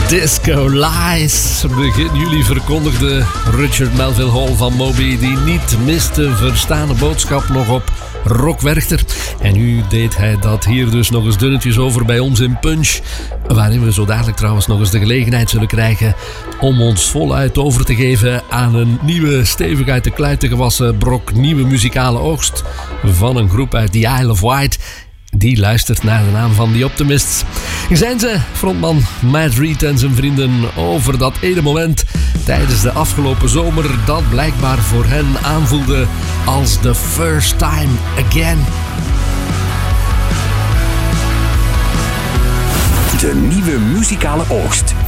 Disco Lies. Begin juli verkondigde Richard Melville Hall van Moby die niet miste verstaande boodschap nog op Rock Werchter. En nu deed hij dat hier dus nog eens dunnetjes over bij ons in Punch. Waarin we zo dadelijk trouwens nog eens de gelegenheid zullen krijgen om ons voluit over te geven aan een nieuwe, stevig uit de kluiten gewassen brok nieuwe muzikale oogst van een groep uit The Isle of Wight. Die luistert naar de naam van The Optimists. Zijn ze, frontman Matt Reed en zijn vrienden, over dat ene moment tijdens de afgelopen zomer dat blijkbaar voor hen aanvoelde als the first time again. De nieuwe muzikale oogst.